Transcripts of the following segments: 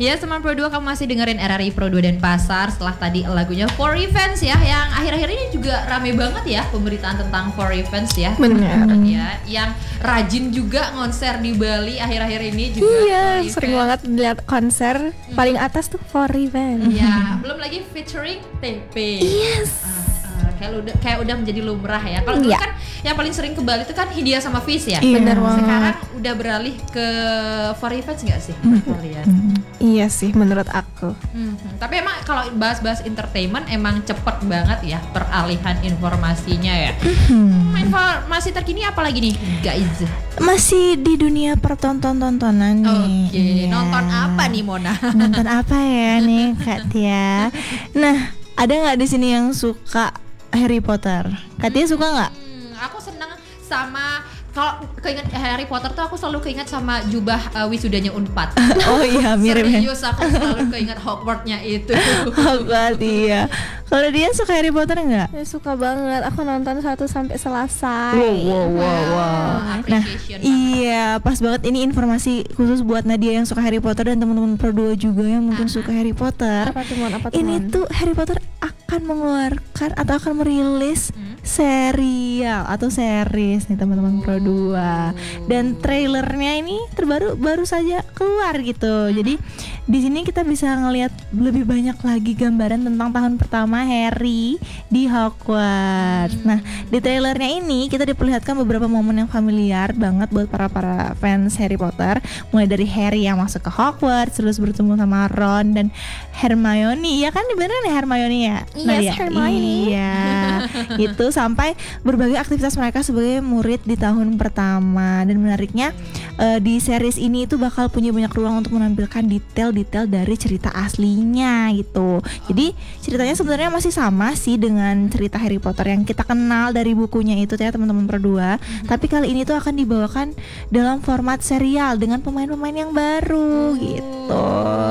Ya, teman Pro 2, kamu masih dengerin RRI Pro 2 dan Pasar. Setelah tadi lagunya For Revenge ya, yang akhir-akhir ini juga rame banget ya pemberitaan tentang For Revenge ya. Benar. Ya, yang rajin juga konser di Bali akhir-akhir ini juga. Iya, sering banget lihat konser. Paling atas tuh For Revenge. Ya, belum lagi featuring TP. Yes. Kayak udah menjadi lumrah ya. Kalau dulu kan yang paling sering ke Bali itu kan Hindia sama Fish ya. Iya. Benar banget. Sekarang udah beralih ke For Revenge nggak sih kalian? Iya sih menurut aku. Tapi emang kalau bahas-bahas entertainment emang cepet banget ya peralihan informasinya ya. Informasi terkini apa lagi nih guys? Masih di dunia pertonton-tontonan nih. Oke, nonton apa nih Mona? Nonton apa ya nih Kak Tia? Nah, ada nggak di sini yang suka Harry Potter? Kak Tia suka nggak? Aku seneng sama, kalau keinget Harry Potter tuh aku selalu keinget sama jubah wisudanya Unpad. Oh iya, mirip ya. Serius, aku selalu keinget Hogwarts-nya itu. Hogwarts, iya. Kalau dia suka Harry Potter nggak? Ya, suka banget. Aku nonton 1 sampai selesai. Wow. Nah, iya, pas banget ini informasi khusus buat Nadia yang suka Harry Potter dan teman-teman Pro 2 juga yang mungkin suka Harry Potter. Apa tuh, Mon? Ini tuh Harry Potter akan mengeluarkan atau akan merilis serial atau series nih teman-teman Pro 2. Dan trailernya ini baru saja keluar gitu. Jadi di sini kita bisa ngelihat lebih banyak lagi gambaran tentang tahun pertama Harry di Hogwarts. Nah, di trailernya ini kita diperlihatkan beberapa momen yang familiar banget buat para fans Harry Potter. Mulai dari Harry yang masuk ke Hogwarts, terus bertemu sama Ron dan Hermione. Ya kan, beneran ya Hermione ya? Yes, Hermione. Iya. Itu sampai berbagai aktivitas mereka sebagai murid di tahun pertama. Dan menariknya di series ini itu bakal punya banyak ruang untuk menampilkan detail-detail dari cerita aslinya gitu. Jadi ceritanya sebenarnya masih sama sih dengan cerita Harry Potter yang kita kenal dari bukunya itu ya teman-teman Pro 2. Tapi kali ini tuh akan dibawakan dalam format serial dengan pemain-pemain yang baru gitu.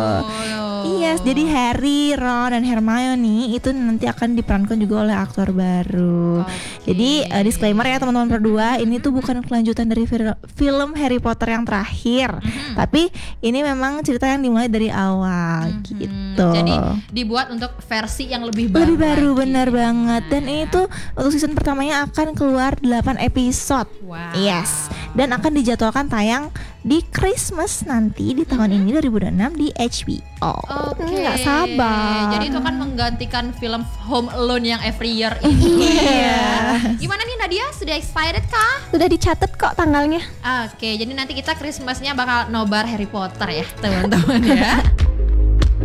Yes, jadi Harry, Ron, dan Hermione itu nanti akan diperankan juga oleh aktor baru. Jadi disclaimer ya teman-teman Pro 2, ini tuh bukan kelanjutan dari film Harry Potter yang terakhir, tapi ini memang cerita yang dimulai dari awal gitu. Jadi dibuat untuk versi yang lebih baru. Lebih baru, lagi. benar banget. Dan ini tuh untuk season pertamanya akan keluar 8 episode. Wow. Yes. Dan akan dijadwalkan tayang di Christmas nanti di tahun ini 2026 di HBO. Oke. Nggak sabar. Jadi itu akan menggantikan film Home Alone yang every year ini. Iya. Gimana nih Nadia? Sudah excited kah? Sudah dicatat kok tanggalnya. Oke, jadi nanti kita Christmasnya bakal nobar Harry Potter ya teman-teman ya.